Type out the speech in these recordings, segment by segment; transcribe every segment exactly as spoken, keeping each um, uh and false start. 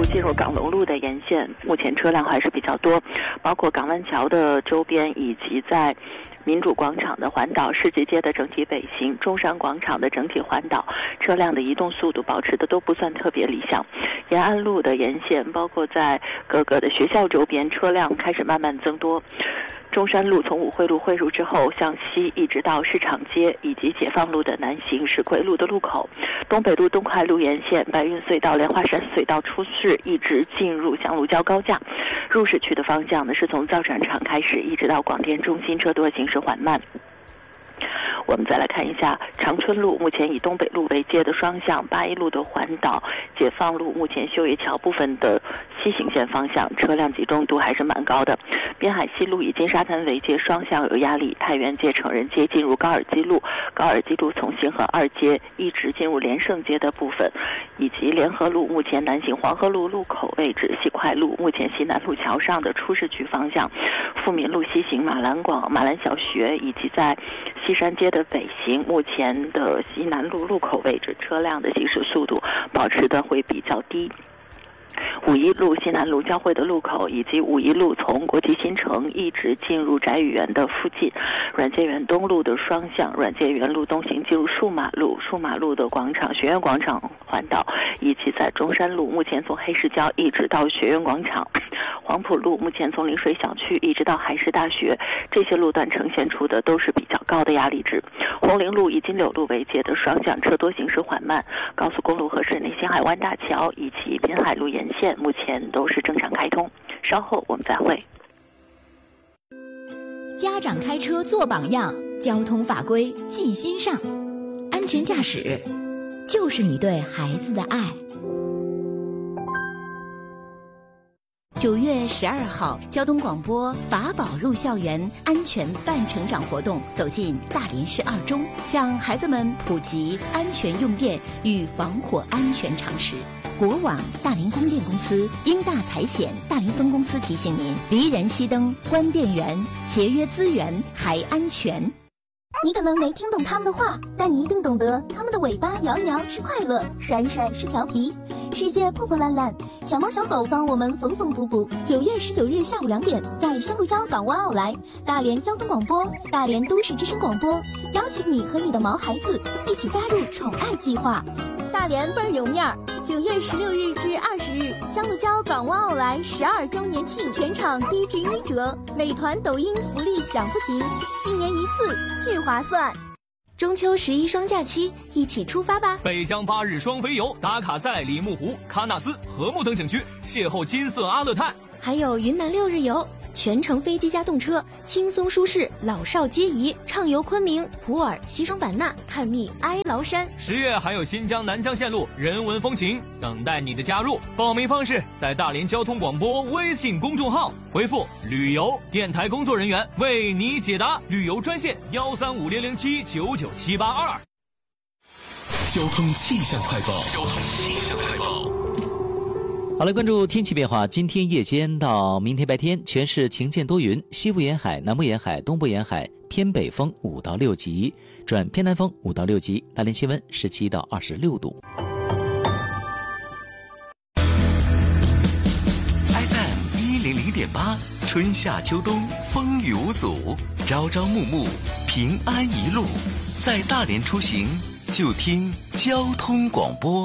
进入港龙路的沿线，目前车辆还是比较多，包括港湾桥的周边以及在民主广场的环岛、世纪街的整体北行、中山广场的整体环岛，车辆的移动速度保持的都不算特别理想。延安路的沿线，包括在各个的学校周边，车辆开始慢慢增多。中山路从武汇路汇入之后，向西一直到市场街以及解放路的南行石奎路的路口，东北路东快路沿线白云隧道、莲花山隧道出市，一直进入香炉礁高架。入市区的方向呢，是从造船厂开始，一直到广电中心，车多行驶缓慢。我们再来看一下长春路，目前以东北路为界的双向，八一路的环岛，解放路目前秀叶桥部分的西行线方向车辆集中度还是蛮高的。滨海西路以金沙滩为界，双向有压力，太原街、成人街进入高尔基路，高尔基路从新河二街一直进入连胜街的部分，以及联合路目前南行黄河路路口位置，西快路目前西南路桥上的出市区方向，富民路西行马兰广、马兰小学以及在西山街的北行，目前的西南路路口位置，车辆的行驶速度保持的会比较低。五一路西南路交汇的路口，以及五一路从国际新城一直进入翟宇园的附近，阮介园东路的双向，阮介园路东行进入数马路，数马路的广场、学院广场环岛，以及在中山路目前从黑石礁一直到学院广场，黄埔路目前从临水小区一直到海事大学，这些路段呈现出的都是比较高的压力值。红陵路以金柳路为界的双向车多行驶缓慢，高速公路和市内新海湾大桥以及滨海路沿线目前都是正常开通。稍后我们再会。 家长开车做榜样，交通法规记心上，安全驾驶就是你对孩子的爱。九月十二号，交通广播法宝入校园安全伴成长活动走进大连市二中，向孩子们普及安全用电与防火安全常识。国网大连供电公司、英大财险大连分公司提醒您：离人熄灯，关电源，节约资源还安全。 你可能没听懂他们的话，但你一定懂得他们的尾巴摇一摇是快乐，闪一闪是调皮。世界破破烂烂，小猫小狗帮我们缝缝补补。九月十九日下午两点，在香鹿礁港湾奥莱，大连交通广播、大连都市之声广播邀请你和你的毛孩子一起加入宠爱计划。大连倍儿有面儿！九月十六日至二十日，香鹿礁港湾奥莱十二周年庆，全场低至一折，美团、抖音福利享不停，一年一次，巨划算。中秋十一双假期，一起出发吧！ 北疆八日双飞游，打卡在里木湖、喀纳斯、禾木等景区，邂逅金色阿勒泰。 还有云南六日游，全程飞机加动车，轻松舒适，老少皆宜，畅游昆明、普洱、西双版纳，探秘哀牢山。 十月还有新疆南疆线路人文风情等待你的加入。报名方式在大连交通广播微信公众号回复旅游，电台工作人员为你解答。旅游专线幺三五零零七九九七八二。 交通气象快报。交通气象快报。 好了，关注天气变化。今天夜间到明天白天，全市晴间多云，西部沿海、南部沿海、东部沿海偏北风五到六级，转偏南风五到六级。大连气温十七到二十六度。 F M 一零零点八，春夏秋冬风雨无阻，朝朝暮暮平安一路。在大连出行，就听交通广播。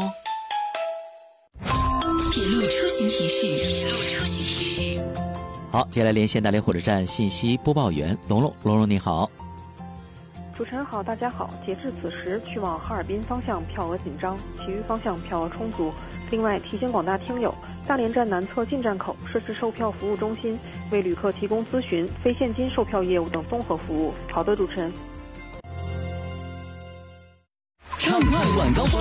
铁路出行提示。铁路出行提示。 好，接下来连线大连火车站信息播报员龙龙。龙龙你好。 主持人好，大家好。截至此时，去往哈尔滨方向票额紧张，其余方向票额充足。另外提醒广大听友，大连站南侧进站口设置售票服务中心，为旅客提供咨询、非现金售票业务等综合服务。好的，主持人。 畅快晚高峰，